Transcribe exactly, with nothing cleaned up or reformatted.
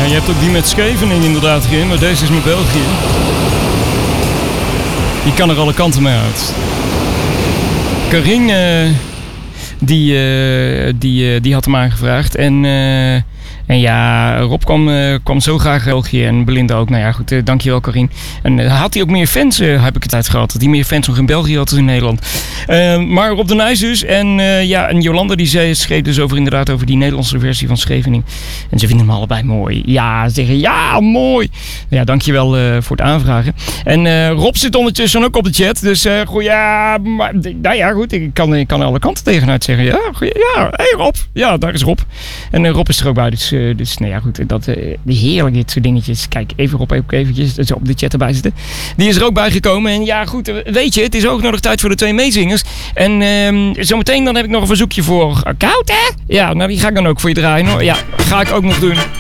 je hebt ook die met Scheveningen inderdaad erin, maar deze is met België. Die kan er alle kanten mee uit. Karin, uh, die, uh, die, uh, die had hem aangevraagd. En, uh, en ja, Rob kwam, uh, kwam zo graag België en Belinda ook. Nou ja, goed, uh, dankjewel Karin. En uh, had hij ook meer fans, uh, heb ik het uit gehad. Dat hij meer fans nog in België had dan in Nederland. Uh, maar Rob de Nijs dus. En, uh, ja, en Jolanda die zei, schreef dus over, inderdaad over die Nederlandse versie van Scheveningen. En ze vinden hem allebei mooi. Ja, ze zeggen ja, mooi. Ja, dankjewel uh, voor het aanvragen. En uh, Rob zit ondertussen ook op de chat. Dus uh, goed, ja, maar, nou ja, goed. Ik kan, ik kan alle kanten tegenuit zeggen. Ja, goed, ja, hey Rob. Ja, daar is Rob. En uh, Rob is er ook bij. Dus, uh, dus nou ja, goed. Dat, uh, heerlijk dit soort dingetjes. Kijk, even Rob, even eventjes dus op de chat erbij zitten. Die is er ook bij gekomen. En ja, goed. Weet je, het is ook nog tijd voor de twee meezingers. En uh, zometeen dan heb ik nog een verzoekje voor Koud, hè? Ja, nou die ga ik dan ook voor je draaien, hoor. Ja, ga ik ook nog doen.